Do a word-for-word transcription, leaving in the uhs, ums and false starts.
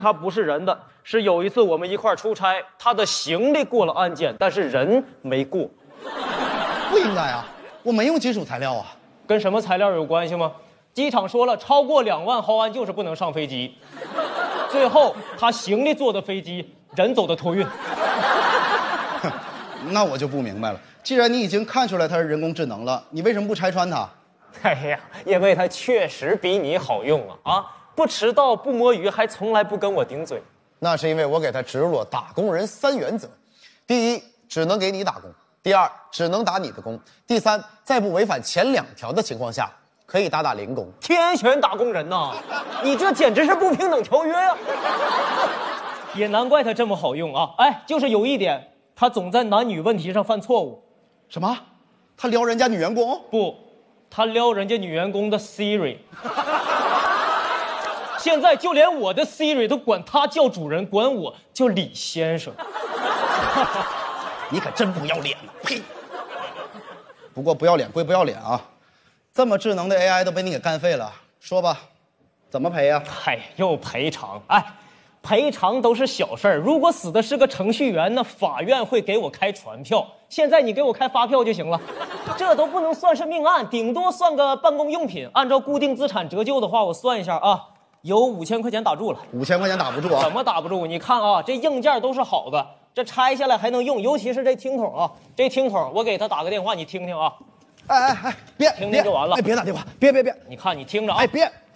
他不是人的，是有一次我们一块儿出差，他的行李过了安检，但是人没过。 不应该啊，我没用金属材料啊。 跟什么材料有关系吗？机场说了，超过两万毫安就是不能上飞机。最后他行李坐的飞机，人走的托运。 那我就不明白了，既然你已经看出来它是人工智能了，你为什么不拆穿它？ 哎呀，因为它确实比你好用啊！啊，不迟到，不摸鱼，还从来不跟我顶嘴。 那是因为我给他植入了打工人三原则：第一，只能给你打工；第二，只能打你的工；第三，在不违反前两条的情况下，可以打打零工。 天选打工人呐，你这简直是不平等条约呀、啊！也难怪他这么好用啊！哎，就是有一点，他总在男女问题上犯错误。 什么？他撩人家女员工？ 不，他撩人家女员工的 Siri。现在就连我的 Siri 都管他叫主人，管我叫李先生。 你可真不要脸呐！呸！不过不要脸归不要脸啊，这么智能的 A I 都被你给干废了，说吧，怎么赔呀？ 嗨，又赔偿？哎，赔偿都是小事儿。如果死的是个程序员，那法院会给我开传票。现在你给我开发票就行了，这都不能算是命案，顶多算个办公用品。按照固定资产折旧的话，我算一下啊。有五千块钱打住了， 五千块钱打不住啊？ 怎么打不住？你看啊，这硬件都是好的，这拆下来还能用，尤其是这听筒啊，这听筒我给他打个电话，你听听啊。 哎哎哎，别， 听听就完了。 哎，别打电话，别别别， 你看你听着啊。 哎，别。